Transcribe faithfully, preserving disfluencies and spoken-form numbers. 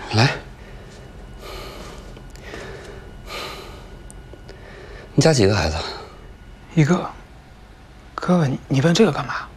来，你家几个孩子？ 一个。哥哥，你问这个干嘛？